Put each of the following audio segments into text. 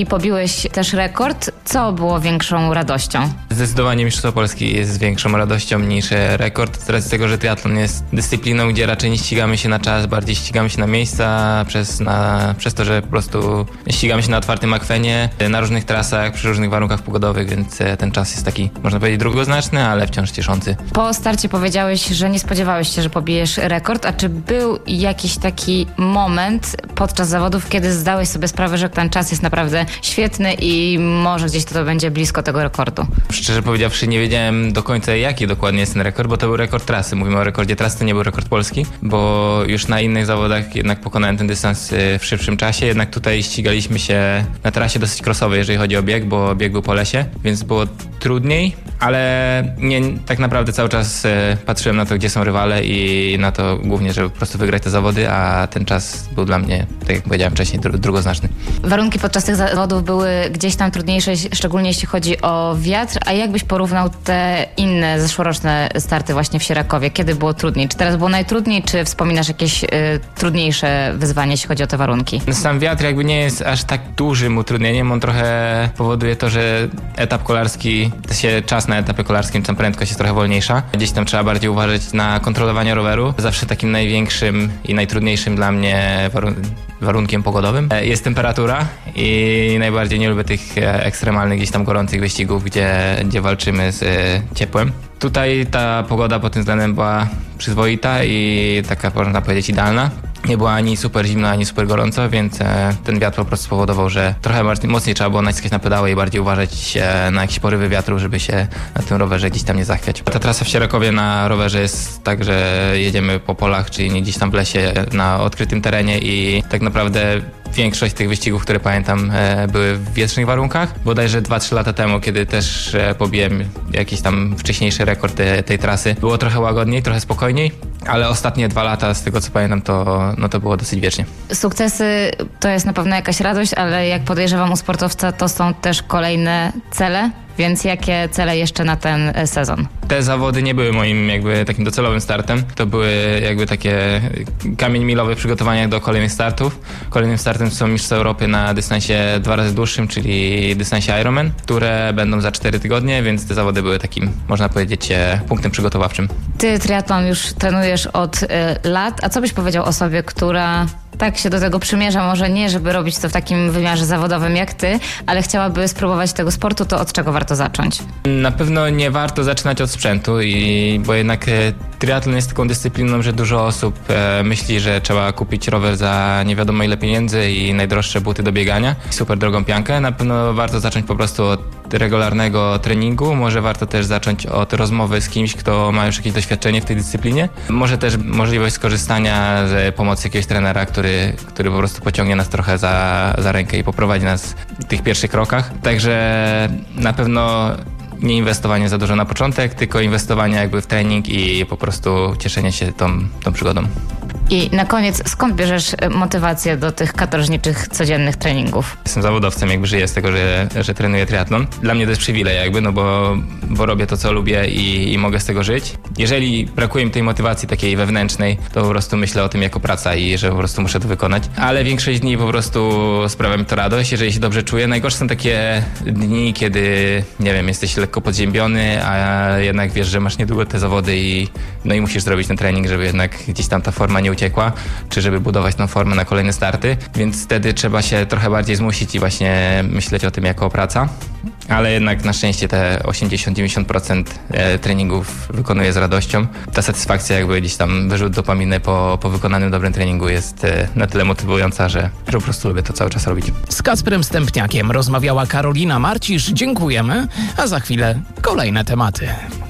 i pobiłeś też rekord. Co było większą radością? Zdecydowanie Mistrzostwo Polski jest większą radością niż rekord, z racji tego, że triatlon jest dyscypliną, gdzie raczej nie ścigamy się na czas, bardziej ścigamy się na miejsca, przez to, że po prostu ścigamy się na otwartym akwenie, na różnych trasach, przy różnych warunkach pogodowych, więc ten czas jest taki, można powiedzieć, drugoznaczny, ale wciąż cieszący. Po starcie powiedziałeś, że nie spodziewałeś się, że pobijesz rekord, a czy był jakiś taki moment podczas zawodów, kiedy zdałeś sobie sprawę, że ten czas jest naprawdę świetny i może gdzieś to będzie blisko tego rekordu? Szczerze powiedziawszy, nie wiedziałem do końca, jaki dokładnie jest ten rekord, bo to był rekord trasy. Mówimy o rekordzie trasy, to nie był rekord polski, bo już na innych zawodach jednak pokonałem ten dystans w szybszym czasie, jednak tutaj ścigaliśmy się na trasie dosyć crossowej, jeżeli chodzi o bieg, bo bieg był po lesie, więc było trudniej, ale nie, tak naprawdę cały czas patrzyłem na to, gdzie są rywale i na to głównie, żeby po prostu wygrać te zawody, a ten czas był dla mnie, tak jak powiedziałem wcześniej, drugoznaczny. Warunki podczas tych zawodów były gdzieś tam trudniejsze, szczególnie jeśli chodzi o wiatr, a jak byś porównał te inne zeszłoroczne starty właśnie w Sierakowie? Kiedy było trudniej? Czy teraz było najtrudniej, czy wspominasz jakieś trudniejsze wyzwanie, jeśli chodzi o te warunki? Sam wiatr jakby nie jest aż tak dużym utrudnieniem, on trochę powoduje to, że etap kolarski, czas na etapie kolarskim, tam prędkość jest trochę wolniejsza. Gdzieś tam trzeba bardziej uważać na kontrolowanie roweru. Zawsze takim największym i najtrudniejszym dla mnie warunkiem pogodowym jest temperatura i najbardziej nie lubię tych ekstremalnych, gdzieś tam gorących wyścigów, gdzie walczymy z ciepłem. Tutaj ta pogoda pod tym względem była przyzwoita i taka, można powiedzieć, idealna. Nie była ani super zimno, ani super gorąco, więc ten wiatr po prostu spowodował, że trochę mocniej trzeba było naciskać na pedały i bardziej uważać na jakieś porywy wiatru, żeby się na tym rowerze gdzieś tam nie zachwiać. Ta trasa w Sierakowie na rowerze jest tak, że jedziemy po polach, czyli nie gdzieś tam w lesie, na odkrytym terenie i tak naprawdę większość tych wyścigów, które pamiętam, były w wietrznych warunkach. Bodajże 2-3 lata temu, kiedy też pobiłem jakiś tam wcześniejszy rekord tej trasy, było trochę łagodniej, trochę spokojniej, ale ostatnie 2 lata, z tego co pamiętam, to było dosyć wiecznie. Sukcesy to jest na pewno jakaś radość, ale jak podejrzewam u sportowca, to są też kolejne cele. Więc jakie cele jeszcze na ten sezon? Te zawody nie były moim jakby takim docelowym startem. To były jakby takie kamień milowy w przygotowaniach do kolejnych startów. Kolejnym startem są Mistrzostwa Europy na dystansie 2 razy dłuższym, czyli dystansie Ironman, które będą za 4 tygodnie, więc te zawody były takim, można powiedzieć, punktem przygotowawczym. Ty triatlon już trenujesz od lat, a co byś powiedział osobie, która tak się do tego przymierza, może nie, żeby robić to w takim wymiarze zawodowym jak ty, ale chciałaby spróbować tego sportu, to od czego warto zacząć? Na pewno nie warto zaczynać od sprzętu, bo jednak triatlon jest taką dyscypliną, że dużo osób myśli, że trzeba kupić rower za nie wiadomo ile pieniędzy i najdroższe buty do biegania, super drogą piankę. Na pewno warto zacząć po prostu od regularnego treningu, może warto też zacząć od rozmowy z kimś, kto ma już jakieś doświadczenie w tej dyscyplinie. Może też możliwość skorzystania z pomocy jakiegoś trenera, który po prostu pociągnie nas trochę za rękę i poprowadzi nas w tych pierwszych krokach. Także na pewno nie inwestowanie za dużo na początek, tylko inwestowanie jakby w trening i po prostu cieszenie się tą przygodą. I na koniec, skąd bierzesz motywację do tych katorżniczych, codziennych treningów? Jestem zawodowcem, jakby żyję z tego, że trenuję triatlon. Dla mnie to jest przywilej jakby, no bo robię to, co lubię i mogę z tego żyć. Jeżeli brakuje mi tej motywacji takiej wewnętrznej, to po prostu myślę o tym jako praca i że po prostu muszę to wykonać. Ale większość dni po prostu sprawia mi to radość, jeżeli się dobrze czuję. Najgorsze są takie dni, kiedy, nie wiem, jesteś lekko podziębiony, a jednak wiesz, że masz niedługo te zawody i musisz zrobić ten trening, żeby jednak gdzieś tam ta forma nie uciekła, czy żeby budować tą formę na kolejne starty, więc wtedy trzeba się trochę bardziej zmusić i właśnie myśleć o tym jako o praca. Ale jednak na szczęście te 80-90% treningów wykonuję z radością. Ta satysfakcja, jakby gdzieś tam wyrzut dopaminy po wykonanym dobrym treningu jest na tyle motywująca, że po prostu lubię to cały czas robić. Z Kacprem Stępniakiem rozmawiała Karolina Marcisz. Dziękujemy, a za chwilę kolejne tematy.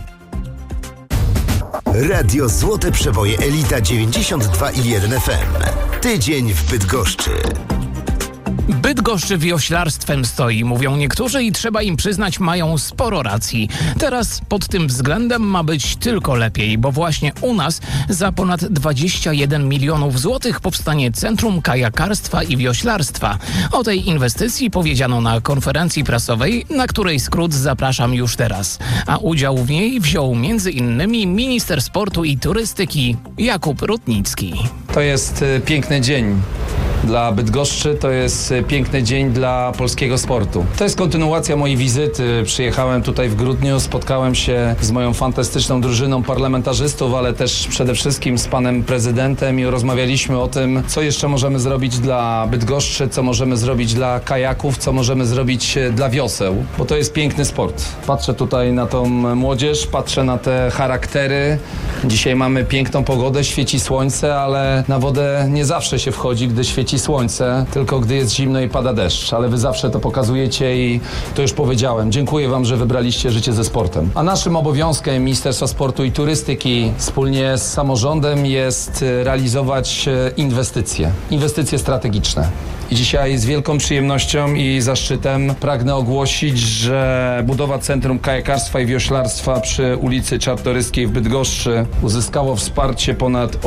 Radio Złote Przeboje Elita 92,1 FM. Tydzień w Bydgoszczy. Bydgoszcz wioślarstwem stoi, mówią niektórzy i trzeba im przyznać, mają sporo racji. Teraz pod tym względem ma być tylko lepiej, bo właśnie u nas za ponad 21 milionów złotych powstanie Centrum Kajakarstwa i Wioślarstwa. O tej inwestycji powiedziano na konferencji prasowej, na której skrót zapraszam już teraz. A udział w niej wziął m.in. minister sportu i turystyki Jakub Rutnicki. To jest piękny dzień Dla Bydgoszczy to jest piękny dzień dla polskiego sportu. To jest kontynuacja mojej wizyty. Przyjechałem tutaj w grudniu, spotkałem się z moją fantastyczną drużyną parlamentarzystów, ale też przede wszystkim z panem prezydentem i rozmawialiśmy o tym, co jeszcze możemy zrobić dla Bydgoszczy, co możemy zrobić dla kajaków, co możemy zrobić dla wioseł, bo to jest piękny sport. Patrzę tutaj na tą młodzież, patrzę na te charaktery. Dzisiaj mamy piękną pogodę, świeci słońce, ale na wodę nie zawsze się wchodzi, gdy świeci słońce, tylko gdy jest zimno i pada deszcz, ale wy zawsze to pokazujecie i to już powiedziałem. Dziękuję wam, że wybraliście życie ze sportem. A naszym obowiązkiem Ministerstwa Sportu i Turystyki wspólnie z samorządem jest realizować inwestycje strategiczne. I dzisiaj z wielką przyjemnością i zaszczytem pragnę ogłosić, że budowa Centrum Kajakarstwa i Wioślarstwa przy ulicy Czartoryskiej w Bydgoszczy uzyskało wsparcie ponad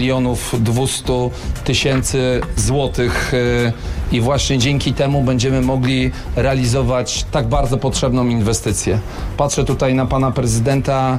8 200 000 złotych i właśnie dzięki temu będziemy mogli realizować tak bardzo potrzebną inwestycję. Patrzę tutaj na pana prezydenta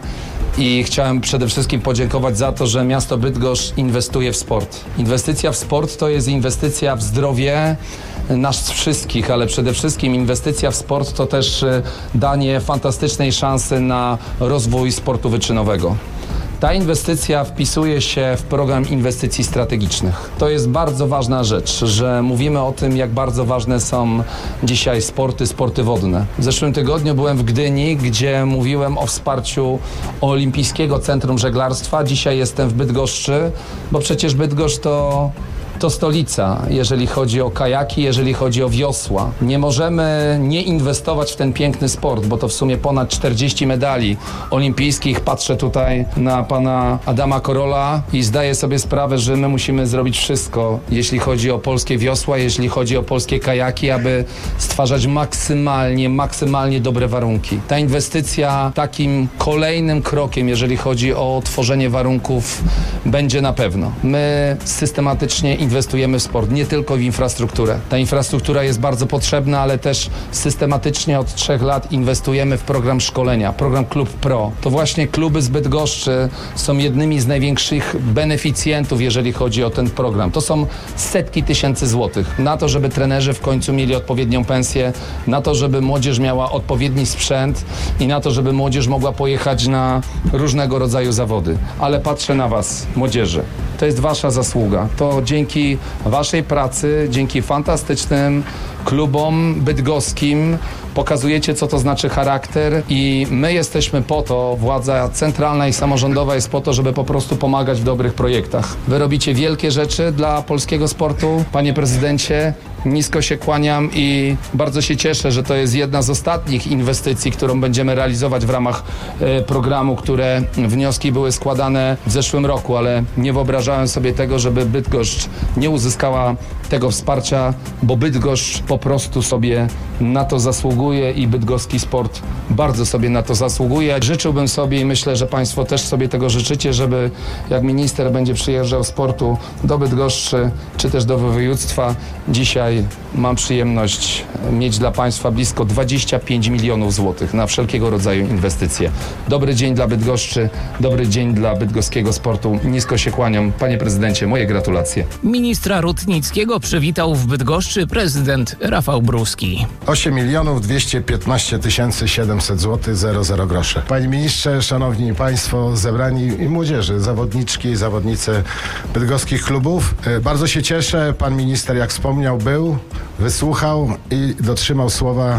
i chciałem przede wszystkim podziękować za to, że miasto Bydgoszcz inwestuje w sport. Inwestycja w sport to jest inwestycja w zdrowie nas wszystkich, ale przede wszystkim inwestycja w sport to też danie fantastycznej szansy na rozwój sportu wyczynowego. Ta inwestycja wpisuje się w program inwestycji strategicznych. To jest bardzo ważna rzecz, że mówimy o tym, jak bardzo ważne są dzisiaj sporty wodne. W zeszłym tygodniu byłem w Gdyni, gdzie mówiłem o wsparciu Olimpijskiego Centrum Żeglarstwa. Dzisiaj jestem w Bydgoszczy, bo przecież Bydgoszcz to stolica, jeżeli chodzi o kajaki, jeżeli chodzi o wiosła. Nie możemy nie inwestować w ten piękny sport, bo to w sumie ponad 40 medali olimpijskich. Patrzę tutaj na pana Adama Korola i zdaję sobie sprawę, że my musimy zrobić wszystko, jeśli chodzi o polskie wiosła, jeśli chodzi o polskie kajaki, aby stwarzać maksymalnie dobre warunki. Ta inwestycja takim kolejnym krokiem, jeżeli chodzi o tworzenie warunków, będzie na pewno. My systematycznie inwestujemy w sport, nie tylko w infrastrukturę. Ta infrastruktura jest bardzo potrzebna, ale też systematycznie od 3 lat inwestujemy w program szkolenia, program Klub Pro. To właśnie kluby z Bydgoszczy są jednymi z największych beneficjentów, jeżeli chodzi o ten program. To są setki tysięcy złotych na to, żeby trenerzy w końcu mieli odpowiednią pensję, na to, żeby młodzież miała odpowiedni sprzęt i na to, żeby młodzież mogła pojechać na różnego rodzaju zawody. Ale patrzę na was, młodzieży. To jest wasza zasługa. To dzięki waszej pracy, dzięki fantastycznym klubom bydgoskim pokazujecie, co to znaczy charakter i my jesteśmy po to, władza centralna i samorządowa jest po to, żeby po prostu pomagać w dobrych projektach. Wy robicie wielkie rzeczy dla polskiego sportu. Panie prezydencie, nisko się kłaniam i bardzo się cieszę, że to jest jedna z ostatnich inwestycji, którą będziemy realizować w ramach programu, które wnioski były składane w zeszłym roku, ale nie wyobrażałem sobie tego, żeby Bydgoszcz nie uzyskała tego wsparcia, bo Bydgoszcz po prostu sobie na to zasługuje i bydgoski sport bardzo sobie na to zasługuje. Życzyłbym sobie i myślę, że państwo też sobie tego życzycie, żeby jak minister będzie przyjeżdżał sportu do Bydgoszczy czy też do województwa, dzisiaj mam przyjemność mieć dla państwa blisko 25 milionów złotych na wszelkiego rodzaju inwestycje. Dobry dzień dla Bydgoszczy, dobry dzień dla bydgoskiego sportu. Nisko się kłaniam. Panie prezydencie, moje gratulacje. Ministra Rutnickiego przywitał w Bydgoszczy prezydent Rafał Bruski. 8 215 700 zł 00 groszy. Panie ministrze, szanowni państwo, zebrani i młodzieży, zawodniczki i zawodnicy bydgoskich klubów. Bardzo się cieszę. Pan minister, jak wspomniał, był, wysłuchał i dotrzymał słowa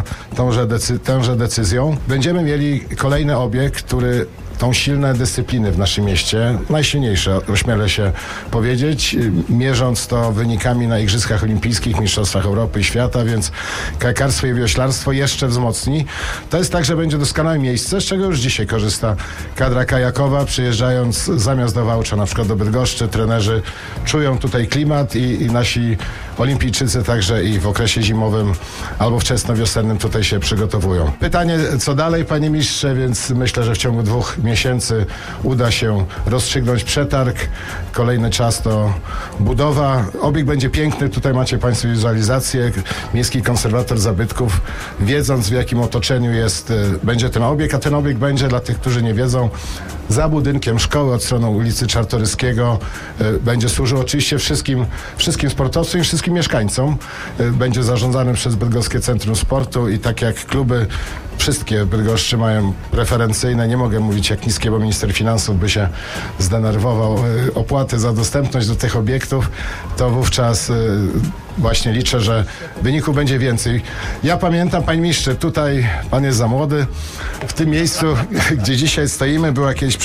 tąże decyzją. Będziemy mieli kolejny obiekt, który tą silne dyscypliny w naszym mieście, najsilniejsze, ośmielę się powiedzieć, mierząc to wynikami na Igrzyskach Olimpijskich, Mistrzostwach Europy i Świata, więc kajakarstwo i wioślarstwo jeszcze wzmocni. To jest tak, że będzie doskonałe miejsce, z czego już dzisiaj korzysta kadra kajakowa, przyjeżdżając zamiast do Wałcza, na przykład do Bydgoszczy, trenerzy czują tutaj klimat i nasi olimpijczycy także i w okresie zimowym albo wczesnowiosennym tutaj się przygotowują. Pytanie, co dalej, panie ministrze, więc myślę, że w ciągu 2 miesięcy uda się rozstrzygnąć przetarg. Kolejny czas to budowa. Obiekt będzie piękny. Tutaj macie państwo wizualizację. Miejski konserwator zabytków, wiedząc, w jakim otoczeniu będzie ten obiekt, a ten obiekt będzie, dla tych, którzy nie wiedzą, za budynkiem szkoły od strony ulicy Czartoryskiego. Będzie służył oczywiście wszystkim sportowcom i wszystkim wszystkim mieszkańcom. Będzie zarządzany przez Bydgoskie Centrum Sportu i tak jak kluby wszystkie Bydgoszczy mają preferencyjne, nie mogę mówić jak niskie, bo minister finansów by się zdenerwował, opłaty za dostępność do tych obiektów, to wówczas właśnie liczę, że wyniku będzie więcej. Ja pamiętam, panie ministrze, tutaj pan jest za młody, w tym miejscu, gdzie dzisiaj stoimy, była kiedyś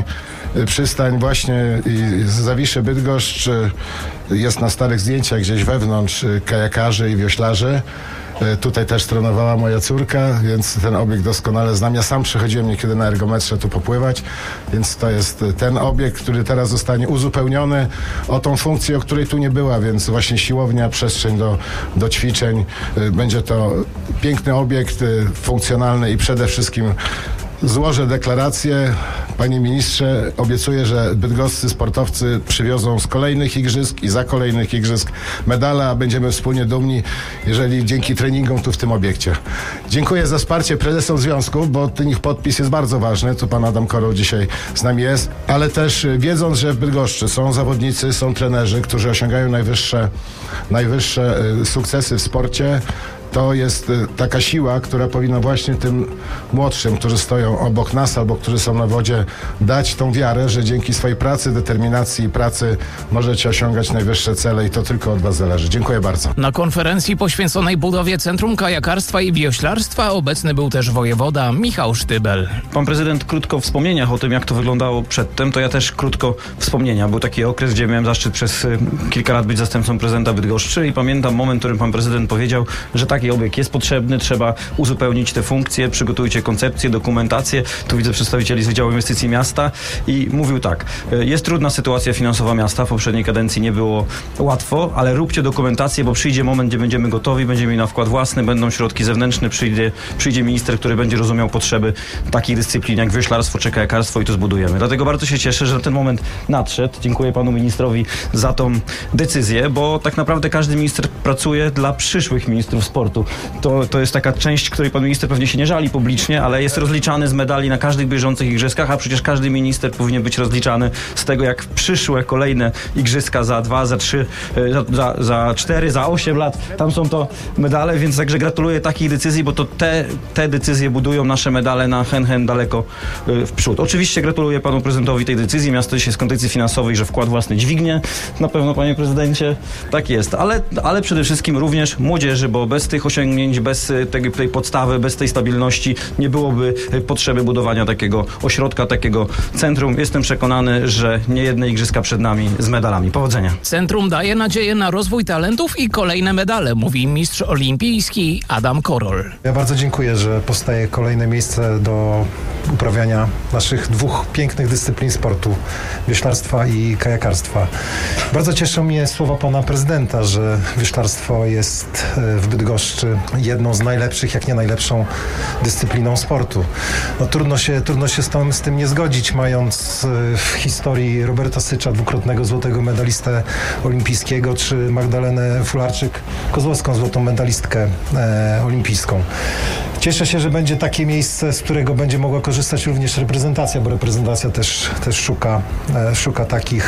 przystań właśnie z Zawiszy Bydgoszcz, jest na starych zdjęciach gdzieś wewnątrz kajakarzy i wioślarzy. Tutaj też trenowała moja córka, więc ten obiekt doskonale znam. Ja sam przychodziłem niekiedy na ergometrze tu popływać, więc to jest ten obiekt, który teraz zostanie uzupełniony o tą funkcję, o której tu nie była, więc właśnie siłownia, przestrzeń do ćwiczeń. Będzie to piękny obiekt, funkcjonalny i przede wszystkim złożę deklarację. Panie ministrze, obiecuję, że bydgoscy sportowcy przywiozą z kolejnych igrzysk i za kolejnych igrzysk medale, a będziemy wspólnie dumni, jeżeli dzięki treningom tu w tym obiekcie. Dziękuję za wsparcie prezesom związków, bo ich podpis jest bardzo ważny. Tu pan Adam Koroł dzisiaj z nami jest, ale też wiedząc, że w Bydgoszczy są zawodnicy, są trenerzy, którzy osiągają najwyższe sukcesy w sporcie, to jest taka siła, która powinna właśnie tym młodszym, którzy stoją obok nas albo którzy są na wodzie, dać tą wiarę, że dzięki swojej pracy, determinacji i pracy możecie osiągać najwyższe cele i to tylko od was zależy. Dziękuję bardzo. Na konferencji poświęconej budowie Centrum Kajakarstwa i Wioślarstwa obecny był też wojewoda Michał Sztybel. Pan prezydent krótko w wspomnieniach o tym, jak to wyglądało przedtem, to ja też krótko wspomnienia. Był taki okres, gdzie miałem zaszczyt przez kilka lat być zastępcą prezydenta Bydgoszczy i pamiętam moment, w którym pan prezydent powiedział, że taki obiekt jest potrzebny, trzeba uzupełnić te funkcje, przygotujcie koncepcję, dokumentację. Tu widzę przedstawicieli z Wydziału Inwestycji Miasta i mówił tak, jest trudna sytuacja finansowa miasta, w poprzedniej kadencji nie było łatwo, ale róbcie dokumentację, bo przyjdzie moment, gdzie będziemy gotowi, będziemy mieli na wkład własny, będą środki zewnętrzne, przyjdzie minister, który będzie rozumiał potrzeby takich dyscyplin jak wioślarstwo czy kajakarstwo i to zbudujemy. Dlatego bardzo się cieszę, że ten moment nadszedł. Dziękuję panu ministrowi za tą decyzję, bo tak naprawdę każdy minister pracuje dla przyszłych ministrów sportu. To jest taka część, której pan minister pewnie się nie żali publicznie, ale jest rozliczany z medali na każdych bieżących igrzyskach, a przecież każdy minister powinien być rozliczany z tego, jak przyszłe kolejne igrzyska za 2, za 3, za 4, za 8 lat, tam są to medale, więc także gratuluję takich decyzji, bo to te decyzje budują nasze medale na hen daleko w przód. Oczywiście gratuluję panu prezydentowi tej decyzji, miasto dzisiaj z kondycji finansowej, że wkład własny dźwignie, na pewno panie prezydencie, tak jest, ale przede wszystkim również młodzieży, bo bez tych osiągnięć, bez tej podstawy, bez tej stabilności nie byłoby potrzeby budowania takiego ośrodka, takiego centrum. Jestem przekonany, że niejedne igrzyska przed nami z medalami. Powodzenia. Centrum daje nadzieję na rozwój talentów i kolejne medale, mówi mistrz olimpijski Adam Korol. Ja bardzo dziękuję, że powstaje kolejne miejsce do uprawiania naszych dwóch pięknych dyscyplin sportu, wioślarstwa i kajakarstwa. Bardzo cieszą mnie słowa pana prezydenta, że wioślarstwo jest w Bydgoszczy jedną z najlepszych, jak nie najlepszą dyscypliną sportu. No, trudno się z tym nie zgodzić, mając w historii Roberta Sycza, dwukrotnego złotego medalistę olimpijskiego, czy Magdalenę Fularczyk-Kozłowską, złotą medalistkę olimpijską. Cieszę się, że będzie takie miejsce, z którego będzie mogła korzystać również reprezentacja, bo reprezentacja też szuka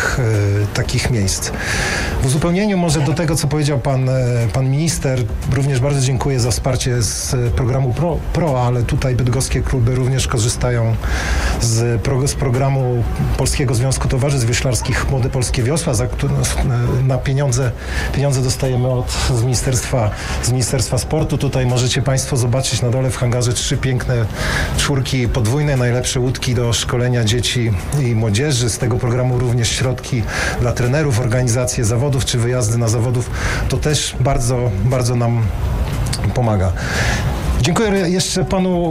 takich miejsc. W uzupełnieniu może do tego, co powiedział pan minister, również bardzo dziękuję za wsparcie z programu PRO, ale tutaj bydgoskie kluby również korzystają z programu Polskiego Związku Towarzystw Wioślarskich Młode Polskie Wiosła, na pieniądze dostajemy z Ministerstwa Sportu. Tutaj możecie państwo zobaczyć na dole w hangarze 3 piękne czwórki podwójne, najlepsze łódki do szkolenia dzieci i młodzieży. Z tego programu również środki dla trenerów, organizacje zawodów czy wyjazdy na zawodów. To też bardzo, bardzo nam pomaga. Dziękuję jeszcze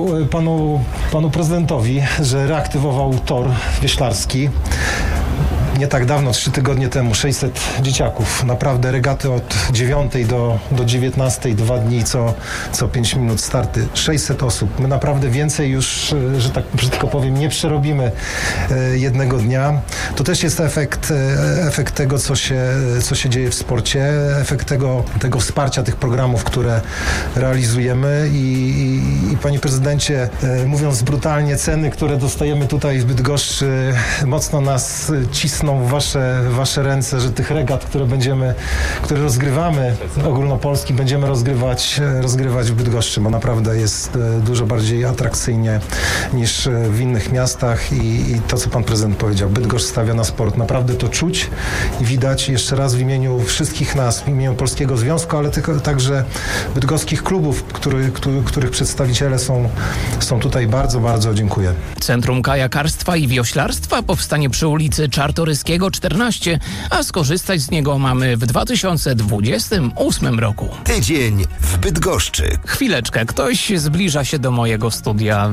panu prezydentowi, że reaktywował tor wioślarski. Nie tak dawno, 3 tygodnie temu, 600 dzieciaków. Naprawdę regaty od 9 do 19, 2 dni, co 5 minut starty. 600 osób. My naprawdę więcej już, że tak brzydko powiem, nie przerobimy jednego dnia. To też jest efekt tego, co się dzieje w sporcie, efekt tego wsparcia tych programów, które realizujemy i panie prezydencie, mówiąc brutalnie, ceny, które dostajemy tutaj w Bydgoszczy, mocno nas cisną wpną w wasze ręce, że tych regat, które rozgrywamy ogólnopolski, będziemy rozgrywać w Bydgoszczy, bo naprawdę jest dużo bardziej atrakcyjnie niż w innych miastach i to, co pan prezydent powiedział, Bydgoszcz stawia na sport. Naprawdę to czuć i widać. Jeszcze raz w imieniu wszystkich nas, w imieniu Polskiego Związku, ale także bydgoskich klubów, których przedstawiciele są tutaj. Bardzo, bardzo dziękuję. Centrum kajakarstwa i wioślarstwa powstanie przy ulicy Czartoryskiego 14, a skorzystać z niego mamy w 2028 roku. Tydzień w Bydgoszczy. Chwileczkę, ktoś zbliża się do mojego studia.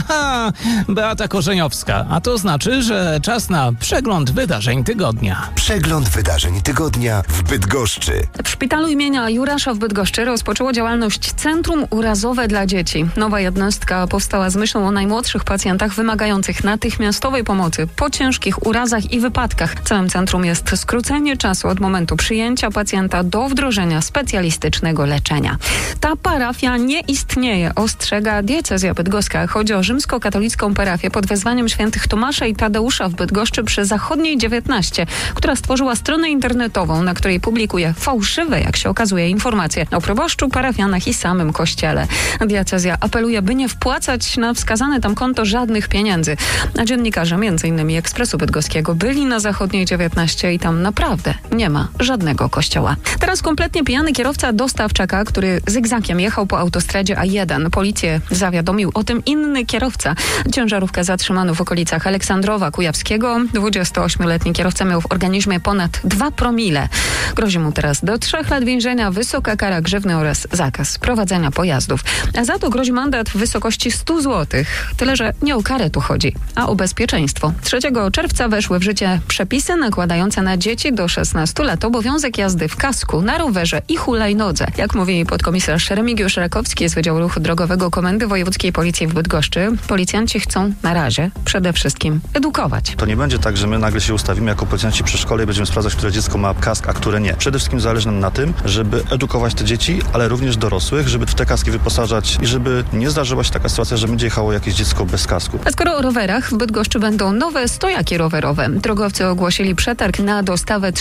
Beata Korzeniowska, a to znaczy, że czas na przegląd wydarzeń tygodnia. Przegląd wydarzeń tygodnia w Bydgoszczy. W szpitalu imienia Jurasza w Bydgoszczy rozpoczęło działalność Centrum Urazowe dla Dzieci. Nowa jednostka powstała z myślą o najmłodszych pacjentach wymagających natychmiastowej pomocy po ciężkich urazach i wypadkach. Celem centrum jest skrócenie czasu od momentu przyjęcia pacjenta do wdrożenia specjalistycznego leczenia. Ta parafia nie istnieje, ostrzega diecezja bydgoska. Chodzi o rzymskokatolicką parafię pod wezwaniem świętych Tomasza i Tadeusza w Bydgoszczy przy Zachodniej 19, która stworzyła stronę internetową, na której publikuje fałszywe, jak się okazuje, informacje o proboszczu, parafianach i samym kościele. Diecezja apeluje, by nie wpłacać na wskazane tam konto żadnych pieniędzy. A dziennikarze m.in. Ekspresu Bydgoskiego byli na Zachodniej 19 i tam naprawdę nie ma żadnego kościoła. Teraz kompletnie pijany kierowca dostawczaka, który zygzakiem jechał po autostradzie A1. Policję zawiadomił o tym inny kierowca. Ciężarówkę zatrzymano w okolicach Aleksandrowa Kujawskiego. 28-letni kierowca miał w organizmie ponad 2 promile. Grozi mu teraz do 3 lat więzienia, wysoka kara grzywny oraz zakaz prowadzenia pojazdów. A za to grozi mandat w wysokości 100 zł. Tyle, że nie o karę tu chodzi, a o bezpieczeństwo. 3 czerwca weszły w życie przepisy nakładające na dzieci do 16 lat obowiązek jazdy w kasku, na rowerze i hulajnodze. Jak mówi podkomisarz Remigiusz Rakowski z Wydziału Ruchu Drogowego Komendy Wojewódzkiej Policji w Bydgoszczy, policjanci chcą na razie przede wszystkim edukować. To nie będzie tak, że my nagle się ustawimy jako policjanci przy szkole i będziemy sprawdzać, które dziecko ma kask, a które nie. Przede wszystkim zależy nam na tym, żeby edukować te dzieci, ale również dorosłych, żeby w te kaski wyposażać i żeby nie zdarzyła się taka sytuacja, że będzie jechało jakieś dziecko bez kasku. A skoro o rowerach, w Bydgoszczy będą nowe stojaki rowerowe. Drogowcy ogłosili przetarg na dostawę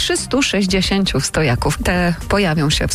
360 stojaków. Te pojawią się w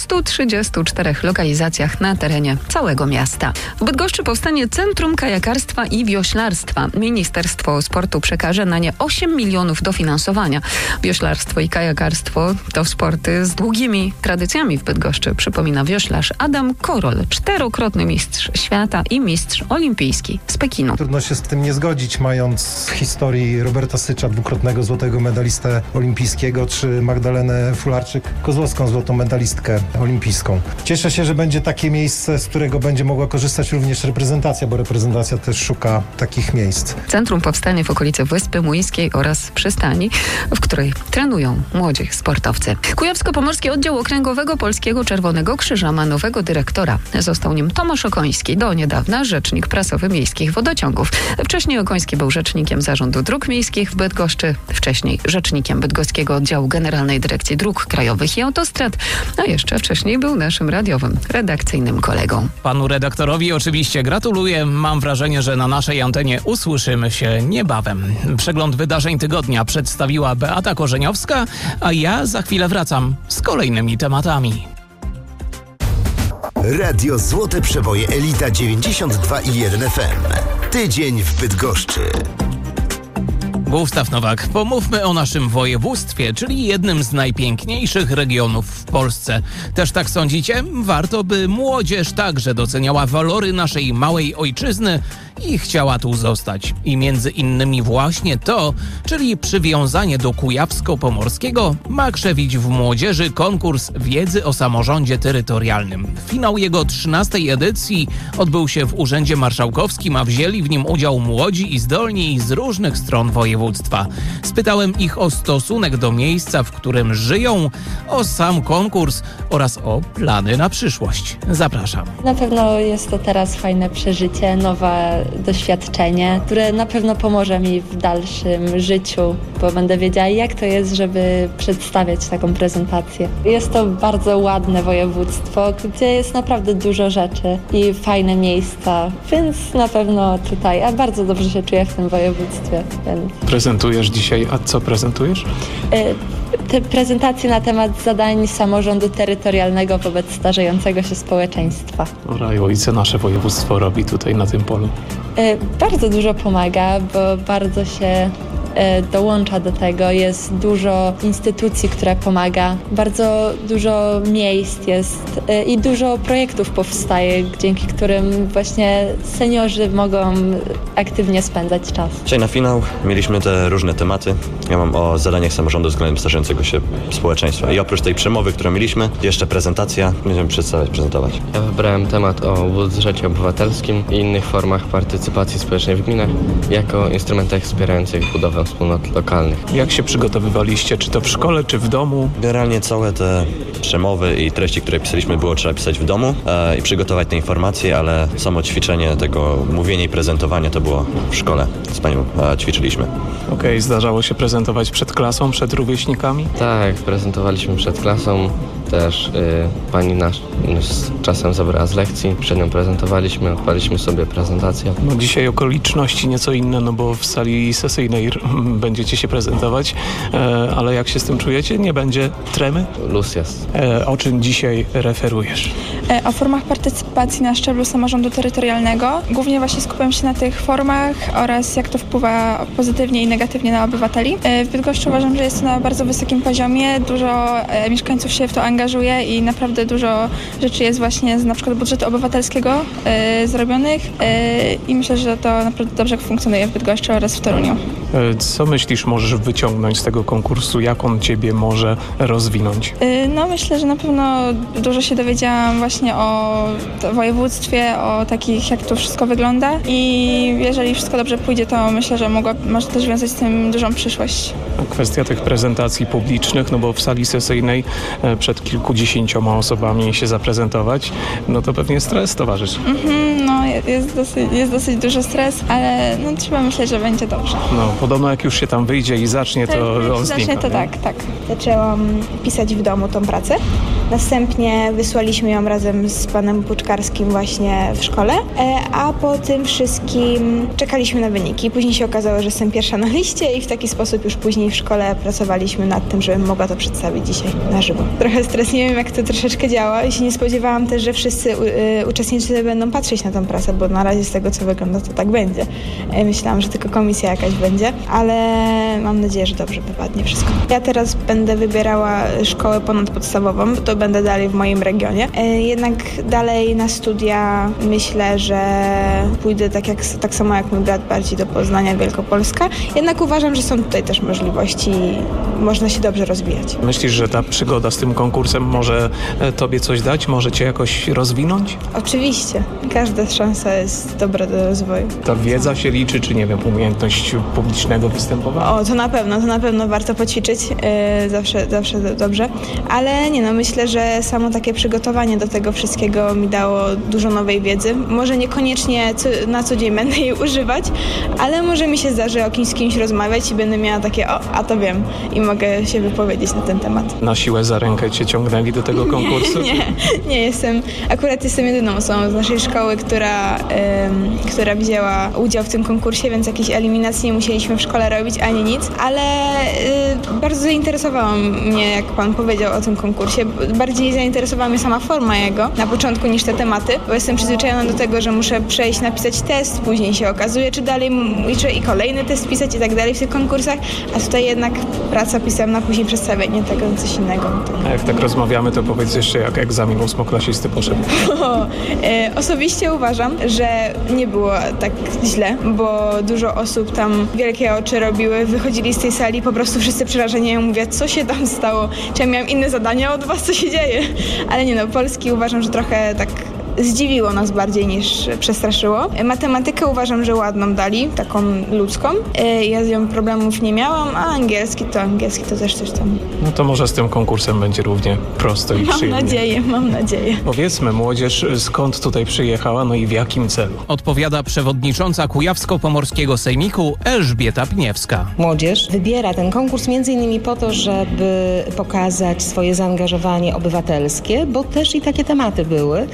134 lokalizacjach na terenie całego miasta. W Bydgoszczy powstanie Centrum Kajakarstwa i Wioślarstwa. Ministerstwo Sportu przekaże na nie 8 milionów dofinansowania. Wioślarstwo i kajakarstwo to sporty z długimi tradycjami w Bydgoszczy, przypomina wioślarz Adam Korol, 4-krotny mistrz świata i mistrz olimpijski z Pekinu. Trudno się z tym nie zgodzić, mając w historii Roberta Sycza, 2-krotnego złotego medalistę olimpijskiego, czy Magdalenę Fularczyk-Kozłowską, złotą medalistkę olimpijską. Cieszę się, że będzie takie miejsce, z którego będzie mogła korzystać również reprezentacja, bo reprezentacja też szuka takich miejsc. Centrum powstanie w okolicy Wyspy Młyńskiej oraz przystani, w której trenują młodzi sportowcy. Kujawsko-Pomorski Oddział Okręgowego Polskiego Czerwonego Krzyża ma nowego dyrektora. Został nim Tomasz Okoński, do niedawna rzecznik prasowy miejskich wodociągów. Wcześniej Okoński był rzecznikiem Zarządu Dróg Miejskich w Bydgoszczy, wcześniej rzecznikiem Bydgoskiego Oddziału Generalnej Dyrekcji Dróg Krajowych i Autostrad, a jeszcze wcześniej był naszym radiowym, redakcyjnym kolegą. Panu redaktorowi oczywiście gratuluję. Mam wrażenie, że na naszej antenie usłyszymy się niebawem. Przegląd wydarzeń tygodnia przedstawiła Beata Korzeniowska, a ja za chwilę wracam z kolejnymi tematami. Radio Złote Przeboje Elita 92,1 FM. Tydzień w Bydgoszczy. Gustaw Nowak, pomówmy o naszym województwie, czyli jednym z najpiękniejszych regionów w Polsce. Też tak sądzicie? Warto, by młodzież także doceniała walory naszej małej ojczyzny i chciała tu zostać. I między innymi właśnie to, czyli przywiązanie do Kujawsko-Pomorskiego, ma krzewić w młodzieży konkurs wiedzy o samorządzie terytorialnym. Finał jego 13. edycji odbył się w Urzędzie Marszałkowskim, a wzięli w nim udział młodzi i zdolni z różnych stron województwa. Spytałem ich o stosunek do miejsca, w którym żyją, o sam konkurs oraz o plany na przyszłość. Zapraszam. Na pewno jest to teraz fajne przeżycie, nowa doświadczenie, które na pewno pomoże mi w dalszym życiu, bo będę wiedziała, jak to jest, żeby przedstawiać taką prezentację. Jest to bardzo ładne województwo, gdzie jest naprawdę dużo rzeczy i fajne miejsca, więc na pewno tutaj, a bardzo dobrze się czuję w tym województwie. Więc... Prezentujesz dzisiaj, a co prezentujesz? Te prezentacje na temat zadań samorządu terytorialnego wobec starzejącego się społeczeństwa. Raju, i co nasze województwo robi tutaj na tym polu? Bardzo dużo pomaga, bo bardzo się dołącza do tego. Jest dużo instytucji, które pomaga. Bardzo dużo miejsc jest i dużo projektów powstaje, dzięki którym właśnie seniorzy mogą aktywnie spędzać czas. Dzisiaj na finał mieliśmy te różne tematy. Ja mam o zadaniach samorządu względem starzejącego się społeczeństwa. I oprócz tej przemowy, którą mieliśmy, jeszcze prezentacja. Będziemy prezentować. Ja wybrałem temat o budżecie obywatelskim i innych formach partycypacji społecznej w gminach jako instrumentach wspierających budowę wspólnot lokalnych. Jak się przygotowywaliście? Czy to w szkole, czy w domu? Generalnie całe te przemowy i treści, które pisaliśmy, było trzeba pisać w domu i przygotować te informacje, ale samo ćwiczenie tego mówienia i prezentowania to było w szkole. Z panią ćwiczyliśmy. Okej, zdarzało się prezentować przed klasą, przed rówieśnikami? Tak, prezentowaliśmy przed klasą. Też pani nas czasem zabrała z lekcji, przed nią prezentowaliśmy, odpaliśmy sobie prezentację. No dzisiaj okoliczności nieco inne, no bo w sali sesyjnej będziecie się prezentować, ale jak się z tym czujecie? Nie będzie tremy? Luz jest. O czym dzisiaj referujesz? O formach partycypacji na szczeblu samorządu terytorialnego. Głównie właśnie skupiam się na tych formach oraz jak to wpływa pozytywnie i negatywnie na obywateli. W Bydgoszczy uważam, że jest to na bardzo wysokim poziomie. Dużo mieszkańców się w to angażuje i naprawdę dużo rzeczy jest właśnie z na przykład budżetu obywatelskiego zrobionych i myślę, że to naprawdę dobrze funkcjonuje w Bydgoszczy oraz w Toruniu. Co myślisz, możesz wyciągnąć z tego konkursu? Jak on ciebie może rozwinąć? No myślę, że na pewno dużo się dowiedziałam właśnie o województwie, o takich, jak to wszystko wygląda i jeżeli wszystko dobrze pójdzie, to myślę, że może też wiązać z tym dużą przyszłość. Kwestia tych prezentacji publicznych, no bo w sali sesyjnej przed kilkudziesięcioma osobami się zaprezentować, no to pewnie stres towarzyszy. No jest dosyć duży stres, ale no, trzeba myśleć, że będzie dobrze. No podobno jak już się tam wyjdzie i zacznie, to on znika. To tak. Zaczęłam pisać w domu tą pracę. Następnie wysłaliśmy ją razem z panem Puczkarskim właśnie w szkole, a po tym wszystkim czekaliśmy na wyniki. Później się okazało, że jestem pierwsza na liście i w taki sposób już później w szkole pracowaliśmy nad tym, żebym mogła to przedstawić dzisiaj na żywo. Trochę stres, nie wiem jak to troszeczkę działa i się nie spodziewałam też, że wszyscy uczestnicy będą patrzeć na tą pracę, bo na razie z tego co wygląda to tak będzie. Myślałam, że tylko komisja jakaś będzie, ale mam nadzieję, że dobrze wypadnie wszystko. Ja teraz będę wybierała szkołę ponadpodstawową, to będę dalej w moim regionie. Jednak dalej na studia myślę, że pójdę tak samo jak mój brat bardziej do Poznania, Wielkopolska. Jednak uważam, że są tutaj też możliwości i można się dobrze rozwijać. Myślisz, że ta przygoda z tym konkursem może tobie coś dać? Może cię jakoś rozwinąć? Oczywiście. Każda szansa jest dobra do rozwoju. Ta wiedza się liczy, czy nie wiem, umiejętność publicznego występowania? O, to na pewno warto poćwiczyć. Zawsze dobrze. Ale myślę, że samo takie przygotowanie do tego wszystkiego mi dało dużo nowej wiedzy. Może niekoniecznie na co dzień będę jej używać, ale może mi się zdarzy z kimś rozmawiać i będę miała takie, a to wiem i mogę się wypowiedzieć na ten temat. Na siłę za rękę cię ciągnęli do tego konkursu? Nie, jestem jedyną osobą z naszej szkoły, która wzięła udział w tym konkursie, więc jakiejś eliminacji nie musieliśmy w szkole robić ani nic, ale bardzo zainteresowała mnie, jak pan powiedział o tym konkursie. Bardziej zainteresowała mnie sama forma jego na początku niż te tematy, bo jestem przyzwyczajona do tego, że muszę przejść, napisać test, później się okazuje, czy dalej i kolejny test pisać i tak dalej w tych konkursach, a tutaj jednak praca pisemna, później przedstawienie tego, coś innego. A jak tak rozmawiamy, to powiedz jeszcze, jak egzamin ósmoklasisty poszedł. Osobiście uważam, że nie było tak źle, bo dużo osób tam wielkie oczy robiły, wychodzili z tej sali po prostu wszyscy przerażeni. Ja mówię, co się tam stało? Czy ja miałam inne zadania od was, co się dzieje? Ale polski uważam, że trochę tak zdziwiło nas bardziej niż przestraszyło. Matematykę uważam, że ładną dali, taką ludzką. Ja z nią problemów nie miałam, a angielski to też coś tam. No to może z tym konkursem będzie równie prosto i przyjemnie. Mam nadzieję. Powiedzmy, młodzież skąd tutaj przyjechała, no i w jakim celu? Odpowiada przewodnicząca Kujawsko-Pomorskiego Sejmiku Elżbieta Pniewska. Młodzież wybiera ten konkurs m.in. po to, żeby pokazać swoje zaangażowanie obywatelskie, bo też i takie tematy były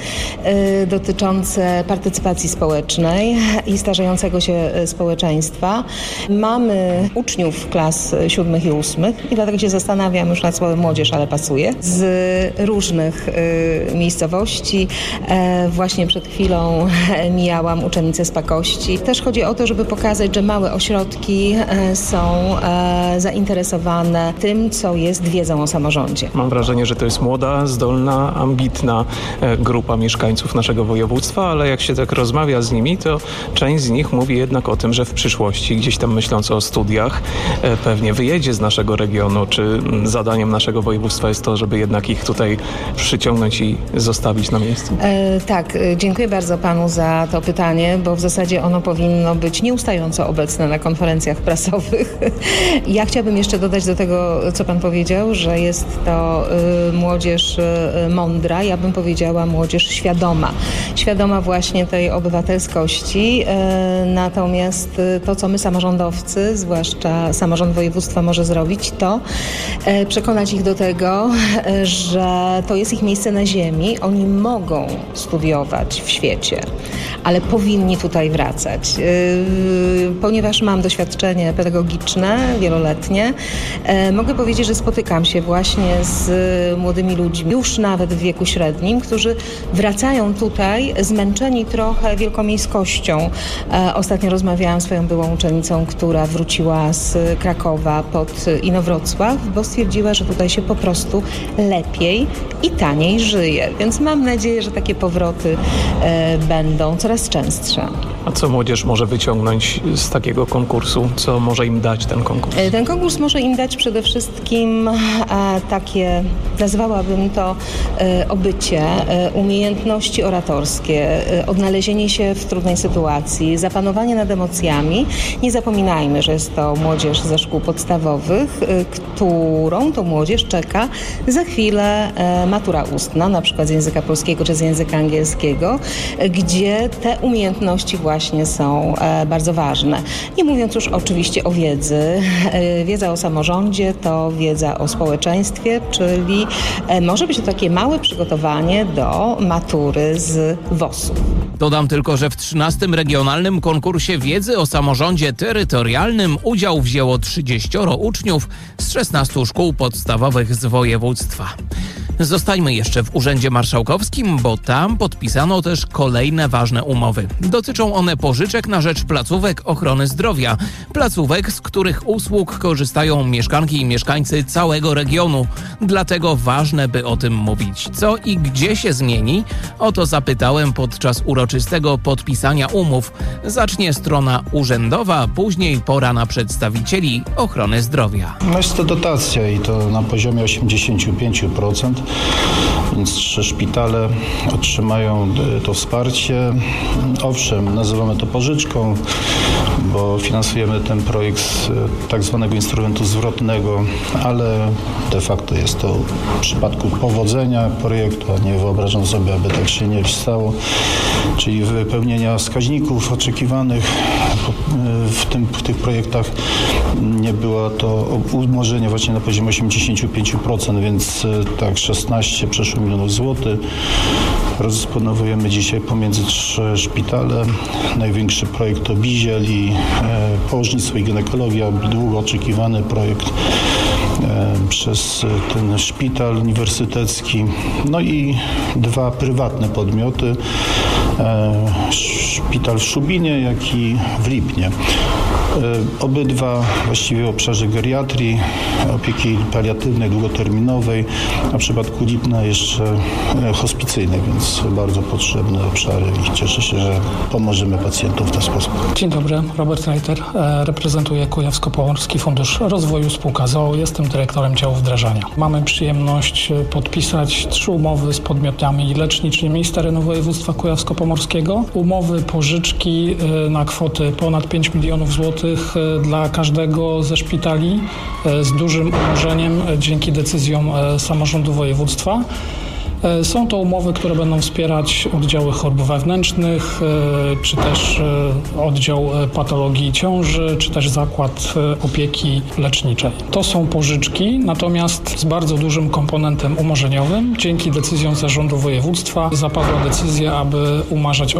dotyczące partycypacji społecznej i starzejącego się społeczeństwa. Mamy uczniów klas 7 i 8 i dlatego się zastanawiam już nad słowem młodzież, ale pasuje, z różnych miejscowości. Właśnie przed chwilą mijałam uczennicę z Pakości. Też chodzi o to, żeby pokazać, że małe ośrodki są zainteresowane tym, co jest wiedzą o samorządzie. Mam wrażenie, że to jest młoda, zdolna, ambitna grupa mieszkańców naszego województwa, ale jak się tak rozmawia z nimi, to część z nich mówi jednak o tym, że w przyszłości, gdzieś tam myśląc o studiach, pewnie wyjedzie z naszego regionu. Czy zadaniem naszego województwa jest to, żeby jednak ich tutaj przyciągnąć i zostawić na miejscu? Tak, dziękuję bardzo panu za to pytanie, bo w zasadzie ono powinno być nieustająco obecne na konferencjach prasowych. Ja chciałabym jeszcze dodać do tego, co pan powiedział, że jest to młodzież mądra, ja bym powiedziała młodzież świadoma. Świadoma właśnie tej obywatelskości, natomiast to, co my samorządowcy, zwłaszcza samorząd województwa może zrobić, to przekonać ich do tego, że to jest ich miejsce na ziemi. Oni mogą studiować w świecie, ale powinni tutaj wracać. Ponieważ mam doświadczenie pedagogiczne, wieloletnie, mogę powiedzieć, że spotykam się właśnie z młodymi ludźmi, już nawet w wieku średnim, którzy wracają tutaj zmęczeni trochę wielkomiejskością. Ostatnio rozmawiałam z swoją byłą uczennicą, która wróciła z Krakowa pod Inowrocław, bo stwierdziła, że tutaj się po prostu lepiej i taniej żyje. Więc mam nadzieję, że takie powroty będą coraz częstsze. A co młodzież może wyciągnąć z takiego konkursu? Co może im dać ten konkurs? Ten konkurs może im dać przede wszystkim takie, nazwałabym to obycie, umiejętności oratorskie, odnalezienie się w trudnej sytuacji, zapanowanie nad emocjami. Nie zapominajmy, że jest to młodzież ze szkół podstawowych, którą to młodzież czeka za chwilę matura ustna, na przykład z języka polskiego czy z języka angielskiego, gdzie te umiejętności właśnie są bardzo ważne. Nie mówiąc już oczywiście o wiedzy. Wiedza o samorządzie to wiedza o społeczeństwie, czyli może być to takie małe przygotowanie do matury z WOS-u. Dodam tylko, że w 13. regionalnym konkursie wiedzy o samorządzie terytorialnym udział wzięło 30 uczniów z 16 szkół podstawowych z województwa. Zostańmy jeszcze w Urzędzie Marszałkowskim, bo tam podpisano też kolejne ważne umowy. Dotyczą one pożyczek na rzecz placówek ochrony zdrowia. Placówek, z których usług korzystają mieszkanki i mieszkańcy całego regionu. Dlatego ważne, by o tym mówić. Co i gdzie się zmieni? O to zapytałem podczas uroczystego podpisania umów. Zacznie strona urzędowa, później pora na przedstawicieli ochrony zdrowia. Jest to dotacja i to na poziomie 85%. Więc 3 szpitale otrzymają to wsparcie. Owszem, nazywamy to pożyczką, bo finansujemy ten projekt z tak zwanego instrumentu zwrotnego, ale de facto jest to w przypadku powodzenia projektu, a nie wyobrażam sobie, aby tak się nie stało, czyli wypełnienia wskaźników oczekiwanych w tych projektach. Nie było to umorzenie właśnie na poziomie 85%, więc tak 16 przeszło milionów złotych. Rozdysponowujemy dzisiaj pomiędzy 3 szpitale. Największy projekt to Biziel i położnictwo i ginekologia. Długo oczekiwany projekt przez ten szpital uniwersytecki. No i 2 prywatne podmioty. szpital w Szubinie, jak i w Lipnie. Obydwa właściwie obszarze geriatrii, opieki paliatywnej, długoterminowej, a w przypadku Lipna jeszcze hospicyjnej, więc bardzo potrzebne obszary i cieszę się, że pomożemy pacjentom w ten sposób. Dzień dobry, Robert Reiter, reprezentuję Kujawsko-Pomorski Fundusz Rozwoju Spółka z.o.o. Jestem dyrektorem działu wdrażania. Mamy przyjemność podpisać 3 umowy z podmiotami leczniczymi z terenu województwa kujawsko-pomorskiego. Umowy pożyczki na kwoty ponad 5 milionów złotych dla każdego ze szpitali z dużym umorzeniem dzięki decyzjom samorządu województwa. Są to umowy, które będą wspierać oddziały chorób wewnętrznych, czy też oddział patologii ciąży, czy też zakład opieki leczniczej. To są pożyczki, natomiast z bardzo dużym komponentem umorzeniowym. Dzięki decyzjom zarządu województwa zapadła decyzja, aby umarzać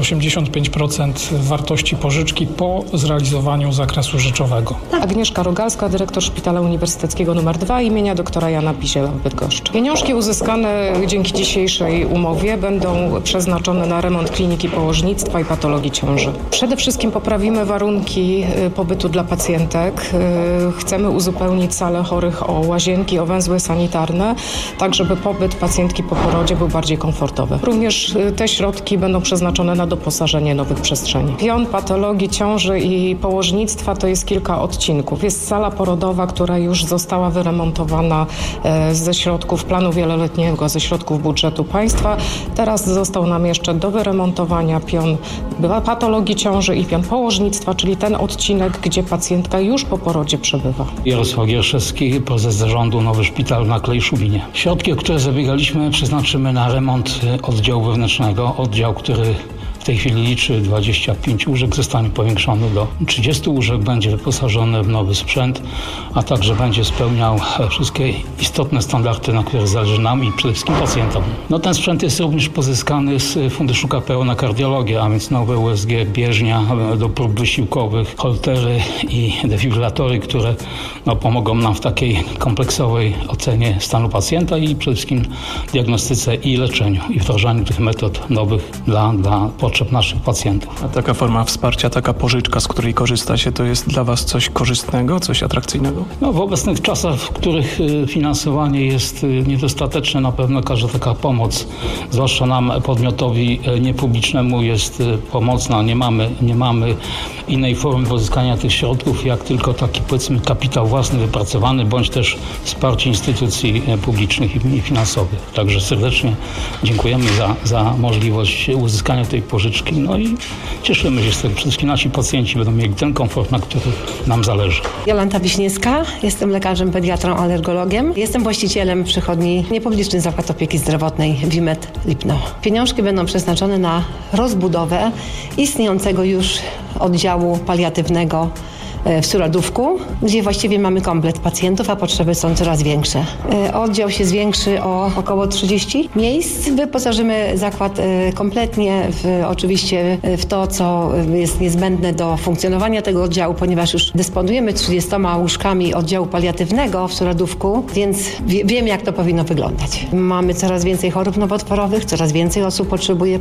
85% wartości pożyczki po zrealizowaniu zakresu rzeczowego. Agnieszka Rogalska, dyrektor Szpitala Uniwersyteckiego nr 2 imienia doktora Jana Biziela w Bydgoszczy. Pieniążki uzyskane dzięki dzisiejszej umowie będą przeznaczone na remont kliniki położnictwa i patologii ciąży. Przede wszystkim poprawimy warunki pobytu dla pacjentek. Chcemy uzupełnić salę chorych o łazienki, o węzły sanitarne, tak żeby pobyt pacjentki po porodzie był bardziej komfortowy. Również te środki będą przeznaczone na doposażenie nowych przestrzeni. Pion patologii ciąży i położnictwa to jest kilka odcinków. Jest sala porodowa, która już została wyremontowana ze środków planu wieloletniego, ze środków budżetu państwa. Teraz został nam jeszcze do wyremontowania pion patologii ciąży i pion położnictwa, czyli ten odcinek, gdzie pacjentka już po porodzie przebywa. Jarosław Gierszewski, prezes zarządu Nowy Szpital na Klej-Szubinie. Środki, o które zabiegaliśmy, przeznaczymy na remont oddziału wewnętrznego. Oddział, który w tej chwili liczy 25 łóżek, zostanie powiększony do 30 łóżek, będzie wyposażony w nowy sprzęt, a także będzie spełniał wszystkie istotne standardy, na których zależy nam i przede wszystkim pacjentom. Ten sprzęt jest również pozyskany z Funduszu KPO na kardiologię, a więc nowe USG, bieżnia do prób wysiłkowych, holtery i defibrylatory, które pomogą nam w takiej kompleksowej ocenie stanu pacjenta i przede wszystkim diagnostyce i leczeniu i wdrażaniu tych metod nowych dla potrzeb naszych pacjentów. A taka forma wsparcia, taka pożyczka, z której korzystacie, to jest dla Was coś korzystnego, coś atrakcyjnego? W obecnych czasach, w których finansowanie jest niedostateczne, na pewno każda taka pomoc, zwłaszcza nam, podmiotowi niepublicznemu, jest pomocna. Nie mamy innej formy pozyskania tych środków, jak tylko taki, powiedzmy, kapitał własny wypracowany, bądź też wsparcie instytucji publicznych i finansowych. Także serdecznie dziękujemy za możliwość uzyskania tej pożyczki. I cieszymy się z tego. Przede wszystkim nasi pacjenci będą mieli ten komfort, na który nam zależy. Jolanta Wiśniewska, jestem lekarzem pediatrą, alergologiem. Jestem właścicielem przychodni Niepubliczny Zakład Opieki Zdrowotnej WIMED Lipno. Pieniążki będą przeznaczone na rozbudowę istniejącego już oddziału paliatywnego w Suradówku, gdzie właściwie mamy komplet pacjentów, a potrzeby są coraz większe. Oddział się zwiększy o około 30 miejsc. Wyposażymy zakład kompletnie oczywiście w to, co jest niezbędne do funkcjonowania tego oddziału, ponieważ już dysponujemy 30 łóżkami oddziału paliatywnego w Suradówku, więc wiemy, jak to powinno wyglądać. Mamy coraz więcej chorób nowotworowych, coraz więcej osób potrzebuje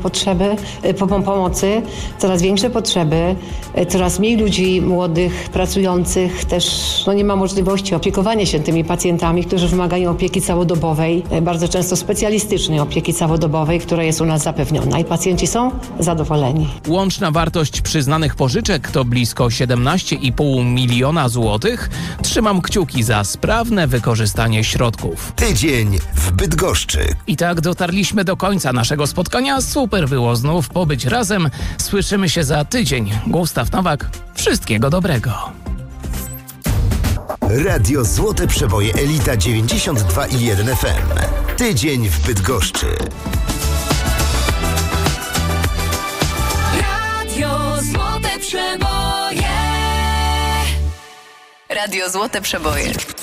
pomocy, coraz większe potrzeby, coraz mniej ludzi młodych, pracujących, też nie ma możliwości opiekowania się tymi pacjentami, którzy wymagają opieki całodobowej, bardzo często specjalistycznej opieki całodobowej, która jest u nas zapewniona i pacjenci są zadowoleni. Łączna wartość przyznanych pożyczek to blisko 17,5 miliona złotych. Trzymam kciuki za sprawne wykorzystanie środków. Tydzień w Bydgoszczy. I tak dotarliśmy do końca naszego spotkania. Super było znów pobyć razem. Słyszymy się za tydzień. Gustaw Nowak. Wszystkiego dobrego. Radio Złote Przeboje Elita 92,1 FM. Tydzień w Bydgoszczy. Radio Złote Przeboje. Radio Złote Przeboje.